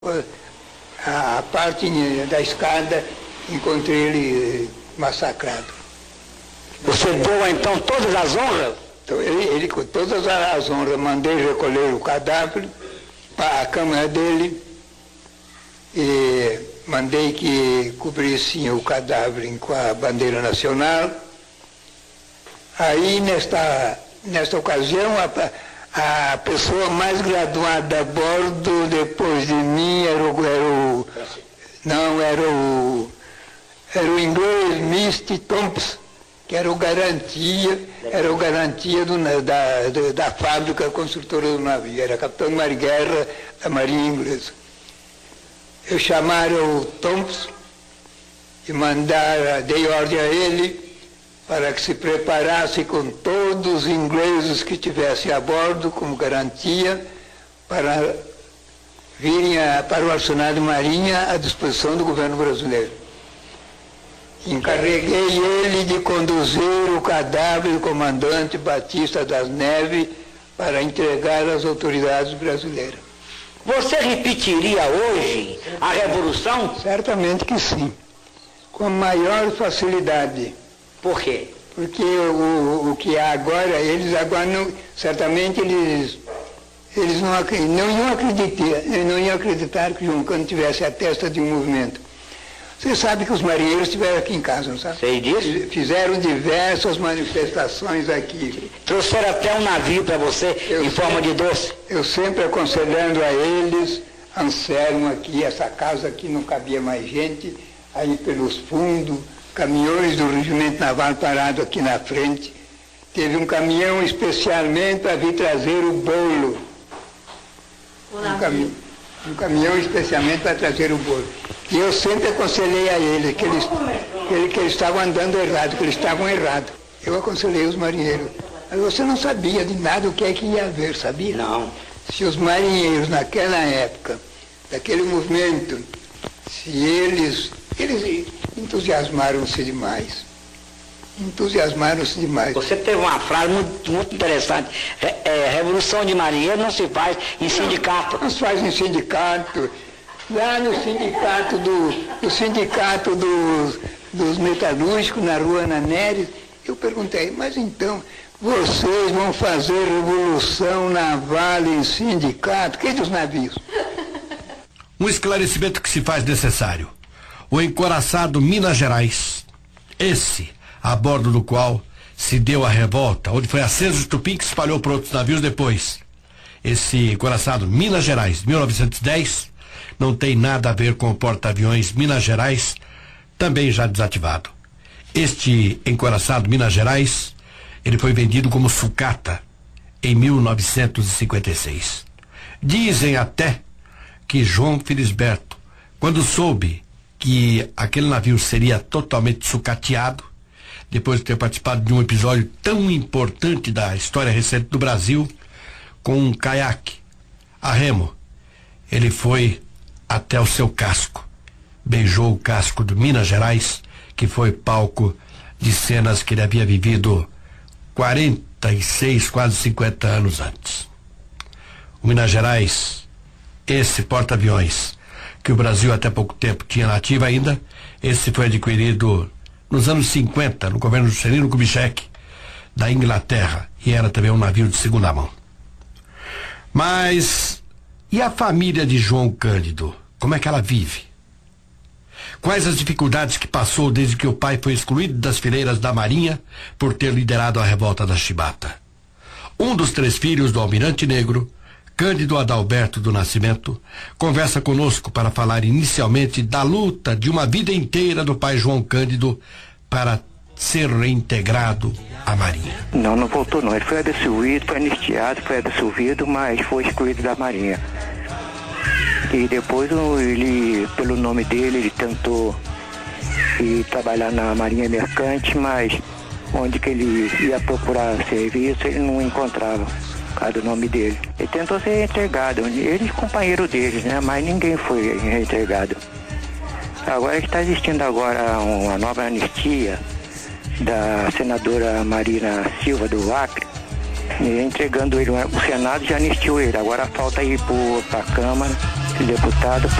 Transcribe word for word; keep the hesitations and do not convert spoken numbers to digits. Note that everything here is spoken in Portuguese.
A parte da escada, encontrei ele massacrado. Você deu então todas as honras? Então, ele, ele com todas as honras, mandei recolher o cadáver para a câmara dele e mandei que cobrissem o cadáver com a bandeira nacional. Aí, nesta, nesta ocasião, a, a pessoa mais graduada a bordo, depois de mim, era o... Era o não, era o... Era o inglês Misty Thompson, que era o garantia, era o garantia do, da, da, da fábrica construtora do navio. Era capitão de mar guerra da Marinha Inglesa. Eu chamaram o Thompson e mandaram, dei ordem a ele para que se preparasse com todos os ingleses que estivessem a bordo como garantia para virem a, para o arsenal de marinha à disposição do governo brasileiro. Encarreguei ele de conduzir o cadáver do comandante Batista das Neves para entregar às autoridades brasileiras. Você repetiria hoje a Revolução? Certamente que sim, com a maior facilidade. Por quê? Porque o, o que há agora, eles agora não, certamente eles, eles não, não, iam acreditar, não iam acreditar que João Cândido tivesse a testa de um movimento. Você sabe que os marinheiros estiveram aqui em casa, não sabe? Sei disso. Fizeram diversas manifestações aqui. Trouxeram até um navio para você eu em sempre, forma de doce. Eu sempre aconselhando a eles, Anselmo aqui, essa casa aqui não cabia mais gente, aí pelos fundos, caminhões do Regimento Naval parado aqui na frente. Teve um caminhão especialmente para vir trazer o bolo. Um, cami um caminhão especialmente para trazer o bolo. E eu sempre aconselhei a eles que eles, que eles, que eles estavam andando errado, que eles estavam errados. Eu aconselhei os marinheiros. Mas você não sabia de nada o que é que ia haver, sabia? Não. Se os marinheiros naquela época, daquele movimento, se eles, eles entusiasmaram-se demais. Entusiasmaram-se demais. Você teve uma frase muito, muito interessante. Re, é, revolução de marinheiro não se faz em sindicato. Não, não se faz em sindicato. Lá no sindicato, do, no sindicato dos, dos metalúrgicos, na rua Ana Neres, eu perguntei, mas então, vocês vão fazer revolução naval em sindicato? Que dos navios? Um esclarecimento que se faz necessário. O encoraçado Minas Gerais, esse, a bordo do qual se deu a revolta, onde foi aceso o estupim que se espalhou para outros navios depois. Esse encoraçado Minas Gerais, mil novecentos e dez, não tem nada a ver com o porta-aviões Minas Gerais, também já desativado. Este encoraçado Minas Gerais, ele foi vendido como sucata em mil novecentos e cinquenta e seis. Dizem até que João Felisberto, quando soube que aquele navio seria totalmente sucateado, depois de ter participado de um episódio tão importante da história recente do Brasil, com um caiaque a remo, ele foi até o seu casco, beijou o casco do Minas Gerais, que foi palco de cenas que ele havia vivido quarenta e seis, quase cinquenta anos antes. O Minas Gerais, esse porta-aviões, que o Brasil até pouco tempo tinha na ativa ainda, esse foi adquirido nos anos cinquenta, no governo de Juscelino Kubitschek, da Inglaterra, e era também um navio de segunda mão. Mas, e a família de João Cândido? Como é que ela vive? Quais as dificuldades que passou desde que o pai foi excluído das fileiras da Marinha por ter liderado a revolta da Chibata? Um dos três filhos do Almirante Negro, Cândido Adalberto do Nascimento, conversa conosco para falar inicialmente da luta de uma vida inteira do pai João Cândido para ser reintegrado à Marinha. Não, não voltou não. Ele foi absolvido, foi anistiado, foi absolvido, mas foi excluído da Marinha. E depois ele, pelo nome dele, ele tentou ir trabalhar na Marinha Mercante, mas onde que ele ia procurar serviço, ele não encontrava, por causa do nome dele. Ele tentou ser reintegrado, ele e companheiro dele, né? Mas ninguém foi reintegrado. Agora está existindo agora uma nova anistia da senadora Marina Silva do Acre, entregando ele, o Senado já anistiou ele, agora falta ir para a Câmara deputado